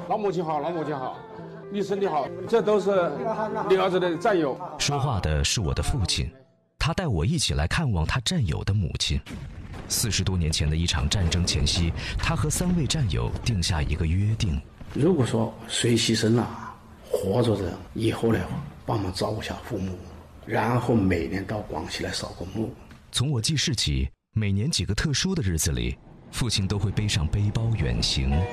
老母亲好，老母亲好，你身体好，这都是你儿子的战友。 说话的是我的父亲，他带我一起来看望他战友的母亲。40多年前的一场战争前夕，他和3位战友定下一个约定： 如果说谁牺牲了，活着的以后呢，帮忙照顾下父母，然后每年到广西来扫个墓。 从我记事起，每年几个特殊的日子里，父亲都会背上背包远行。